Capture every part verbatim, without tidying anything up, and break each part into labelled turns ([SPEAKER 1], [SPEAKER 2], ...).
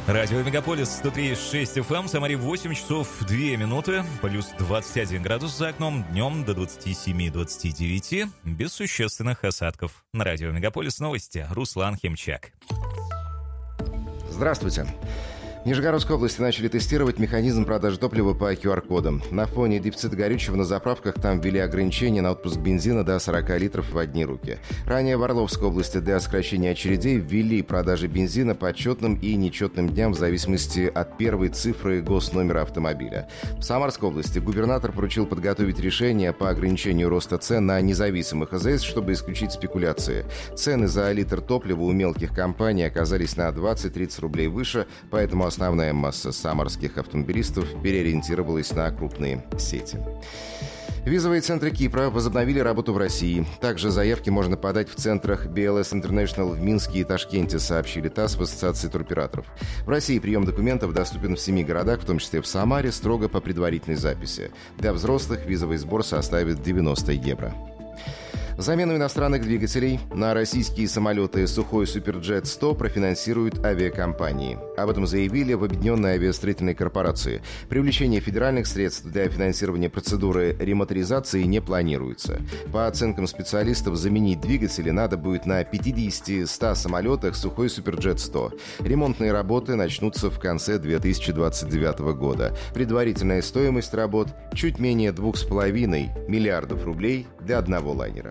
[SPEAKER 1] Радио Мегаполис сто три и шесть эф эм, Самаре восемь часов две минуты, плюс двадцать один градус за окном, днем до двадцати семи - двадцати девяти, без существенных осадков. На Радио Мегаполис новости, Руслан Химчак.
[SPEAKER 2] Здравствуйте. В Нижегородской области начали тестировать механизм продажи топлива по ку ар кодам. На фоне дефицита горючего на заправках там ввели ограничения на отпуск бензина до сорока литров в одни руки. Ранее в Орловской области для сокращения очередей ввели продажи бензина по четным и нечетным дням в зависимости от первой цифры госномера автомобиля. В Самарской области губернатор поручил подготовить решение по ограничению роста цен на независимых а зэ эс, чтобы исключить спекуляции. Цены за литр топлива у мелких компаний оказались на двадцать-тридцать рублей выше, поэтому основная масса самарских автомобилистов переориентировалась на крупные сети. Визовые центры Кипра возобновили работу в России. Также заявки можно подать в центрах би эл эс International в Минске и Ташкенте, сообщили ТАСС в Ассоциации туроператоров. В России прием документов доступен в семи городах, в том числе в Самаре, строго по предварительной записи. Для взрослых визовый сбор составит девяносто евро. В замену иностранных двигателей на российские самолеты «Сухой Суперджет сто» профинансируют авиакомпании. Об этом заявили в Объединенной авиастроительной корпорации. Привлечение федеральных средств для финансирования процедуры ремоторизации не планируется. По оценкам специалистов, заменить двигатели надо будет на пятидесяти-ста самолетах «Сухой Суперджет сто». Ремонтные работы начнутся в конце две тысячи двадцать девятого года. Предварительная стоимость работ – чуть менее двух с половиной миллиардов рублей для одного лайнера.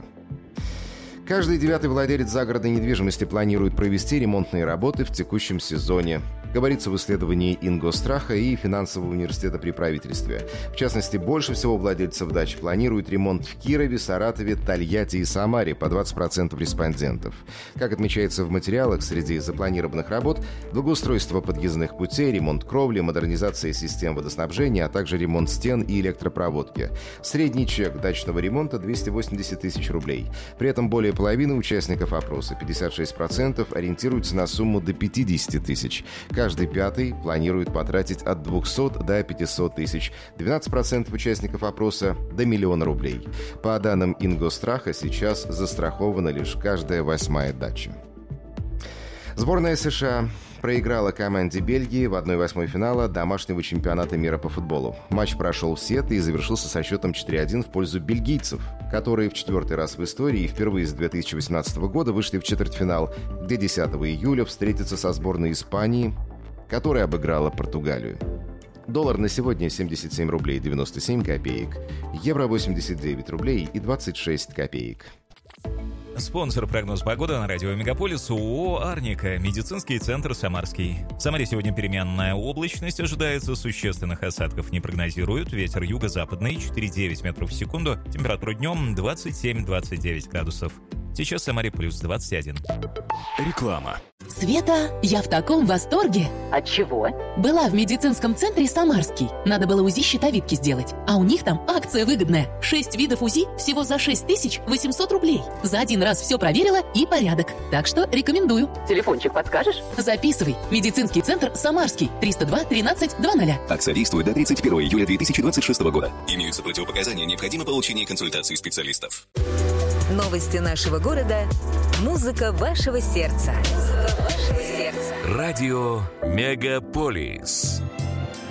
[SPEAKER 2] Каждый девятый владелец загородной недвижимости планирует провести ремонтные работы в текущем сезоне. Говорится в исследовании Ингостраха и Финансового университета при правительстве. В частности, больше всего владельцев дач планируют ремонт в Кирове, Саратове, Тольятти и Самаре, по двадцать процентов респондентов. Как отмечается в материалах, среди запланированных работ – благоустройство подъездных путей, ремонт кровли, модернизация систем водоснабжения, а также ремонт стен и электропроводки. Средний чек дачного ремонта – двести восемьдесят тысяч рублей. При этом более половины участников опроса, пятьдесят шесть процентов, ориентируются на сумму до пятидесяти тысяч. Каждый пятый планирует потратить от двухсот до пятисот тысяч. двенадцать процентов участников опроса – до миллиона рублей. По данным Ингостраха, сейчас застрахована лишь каждая восьмая дача. Сборная США проиграла команде Бельгии в одной восьмой финала домашнего чемпионата мира по футболу. Матч прошел в сеты и завершился со счетом четыре один в пользу бельгийцев, которые в четвертый раз в истории и впервые с две тысячи восемнадцатого года вышли в четвертьфинал, где десятого июля встретятся со сборной Испании, которая обыграла Португалию. Доллар на сегодня семьдесят семь рублей девяносто семь копеек, евро восемьдесят девять рублей и двадцать шесть копеек.
[SPEAKER 1] Спонсор прогноз погоды на радио Мегаполис ООО «Арника», медицинский центр «Самарский». В Самаре сегодня переменная облачность, ожидается, существенных осадков не прогнозируют. Ветер юго-западный четыре и девять метров в секунду, температура днем двадцать семь - двадцать девять градусов. Сейчас в Самаре плюс двадцать один.
[SPEAKER 3] Реклама.
[SPEAKER 4] Света, я в таком восторге.
[SPEAKER 5] От чего?
[SPEAKER 4] Была в медицинском центре «Самарский». Надо было УЗИ щитовидки сделать. А у них там акция выгодная. Шесть видов УЗИ всего за шесть тысяч восемьсот рублей. За один раз все проверила и порядок. Так что рекомендую.
[SPEAKER 5] Телефончик подскажешь?
[SPEAKER 4] Записывай. Медицинский центр «Самарский». триста два тринадцать двадцать.
[SPEAKER 3] Акция действует до тридцать первого июля две тысячи двадцать шестого года. Имеются противопоказания, необходимо получение консультации специалистов.
[SPEAKER 6] Новости нашего города. Музыка вашего сердца. Музыка вашего сердца.
[SPEAKER 7] Радио Мегаполис.